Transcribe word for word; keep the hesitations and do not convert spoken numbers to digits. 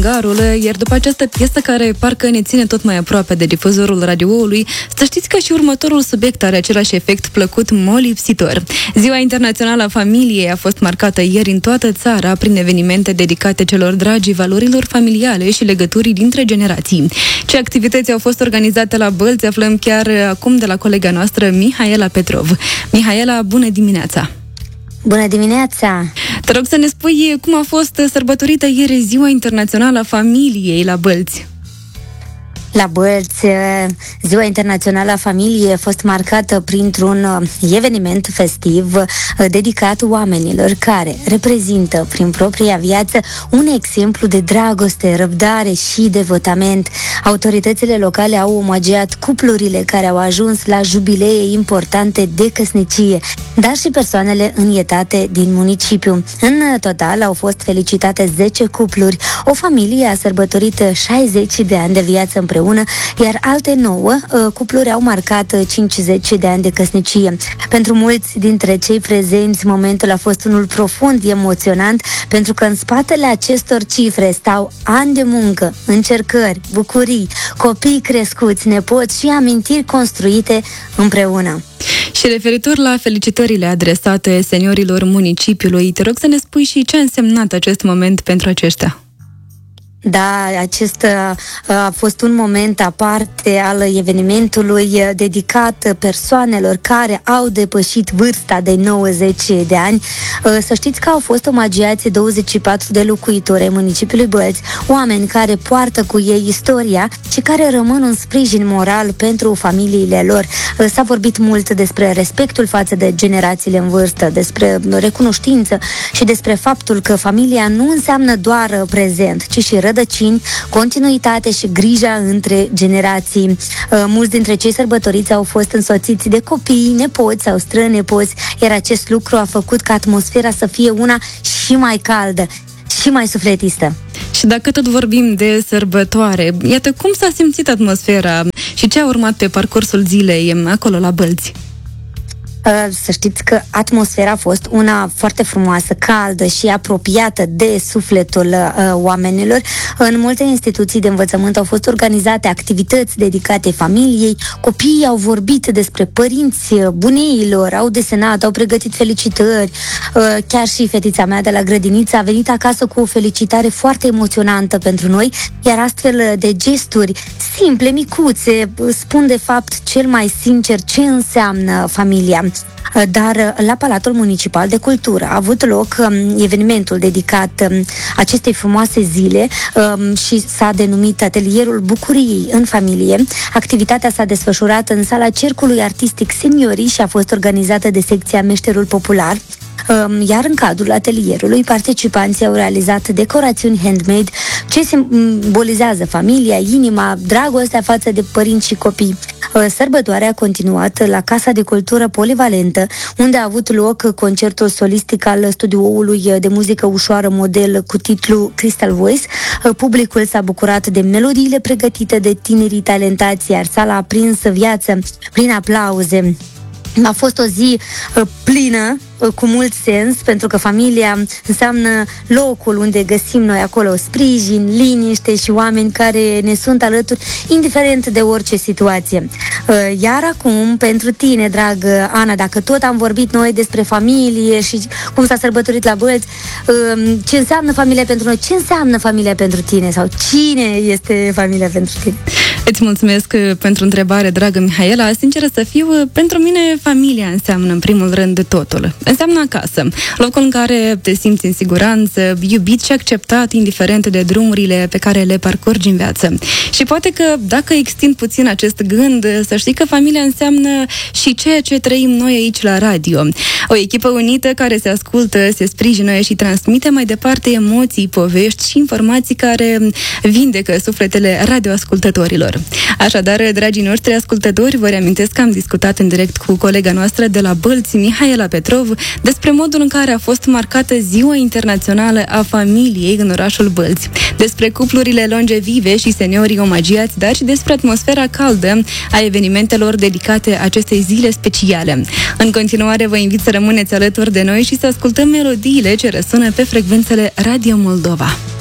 Garul, iar după această piesă care parcă ne ține tot mai aproape de difuzorul radioului, să știți că și următorul subiect are același efect plăcut molipsitor. Ziua Internațională a Familiei a fost marcată ieri în toată țara prin evenimente dedicate celor dragi, valorilor familiale și legăturii dintre generații. Ce activități au fost organizate la Bălți aflăm chiar acum de la colega noastră Mihaela Petrov. Mihaela, bună dimineața! Bună dimineața! Te rog să ne spui cum a fost sărbătorită ieri Ziua Internațională a Familiei la Bălți. La Bălți, Ziua Internațională a Familiei a fost marcată printr-un eveniment festiv dedicat oamenilor care reprezintă prin propria viață un exemplu de dragoste, răbdare și devotament. Autoritățile locale au omagiat cuplurile care au ajuns la jubilee importante de căsnicie, dar și persoanele în etate din municipiu. În total au fost felicitate zece cupluri. O familie a sărbătorit șaizeci de ani de viață împreună, iar alte nouă cupluri au marcat cincizeci de ani de căsnicie. Pentru mulți dintre cei prezenți, momentul a fost unul profund emoționant, pentru că în spatele acestor cifre stau ani de muncă, încercări, bucurii, copii crescuți, nepoți și amintiri construite împreună. Și referitor la felicitările adresate seniorilor municipiului, te rog să ne spui și ce a însemnat acest moment pentru aceștia. Da, acesta a fost un moment aparte al evenimentului dedicat persoanelor care au depășit vârsta de nouăzeci de ani. Să știți că au fost omagiați douăzeci și patru de locuitori ai municipiului Bălți, oameni care poartă cu ei istoria și care rămân un sprijin moral pentru familiile lor. S-a vorbit mult despre respectul față de generațiile în vârstă, despre recunoștință și despre faptul că familia nu înseamnă doar prezent, ci și rădăcini, continuitate și grija între generații. Mulți dintre cei sărbătoriți au fost însoțiți de copii, nepoți sau strănepoți, iar acest lucru a făcut ca atmosfera să fie una și mai caldă și mai sufletistă. Și dacă tot vorbim de sărbătoare, iată cum s-a simțit atmosfera și ce a urmat pe parcursul zilei acolo la Bălți. Să știți că atmosfera a fost una foarte frumoasă, caldă și apropiată de sufletul uh, oamenilor. În multe instituții de învățământ au fost organizate activități dedicate familiei, copiii au vorbit despre părinți buneilor, au desenat, au pregătit felicitări. Uh, chiar și fetița mea de la grădiniță a venit acasă cu o felicitare foarte emoționantă pentru noi, iar astfel de gesturi simple, micuțe, spun de fapt cel mai sincer ce înseamnă familia. Dar la Palatul Municipal de Cultură a avut loc um, evenimentul dedicat um, acestei frumoase zile um, și s-a denumit Atelierul Bucuriei în Familie. Activitatea s-a desfășurat în sala Cercului Artistic Seniorii și a fost organizată de secția Meșterul Popular. Iar în cadrul atelierului, participanții au realizat decorațiuni handmade ce simbolizează familia, inima, dragostea față de părinți și copii. Sărbătoarea a continuat la Casa de Cultură Polivalentă, unde a avut loc concertul solistic al studioului de muzică ușoară model cu titlu Crystal Voice. Publicul s-a bucurat de melodiile pregătite de tinerii talentați, iar sala a prins viață prin aplauze. A fost o zi uh, plină, uh, cu mult sens, pentru că familia înseamnă locul unde găsim noi acolo sprijin, liniște și oameni care ne sunt alături, indiferent de orice situație. Uh, iar acum, pentru tine, dragă Ana, dacă tot am vorbit noi despre familie și cum s-a sărbătorit la Bălți, uh, ce înseamnă familia pentru noi, ce înseamnă familia pentru tine sau cine este familia pentru tine? Îți mulțumesc pentru întrebare, dragă Mihaela. Sinceră să fiu, pentru mine familia înseamnă în primul rând totul. Înseamnă acasă, locul în care te simți în siguranță, iubit și acceptat, indiferent de drumurile pe care le parcurgi în viață. Și poate că dacă extind puțin acest gând, să știi că familia înseamnă și ceea ce trăim noi aici la radio. O echipă unită care se ascultă, se sprijină și transmite mai departe emoții, povești și informații care vindecă sufletele radioascultătorilor. Așadar, dragii noștri ascultători, vă reamintesc că am discutat în direct cu colega noastră de la Bălți, Mihaela Petrov, despre modul în care a fost marcată Ziua Internațională a Familiei în orașul Bălți, despre cuplurile longevive și seniorii omagiați, dar și despre atmosfera caldă a evenimentelor dedicate acestei zile speciale. În continuare, vă invit să rămâneți alături de noi și să ascultăm melodiile ce răsună pe frecvențele Radio Moldova.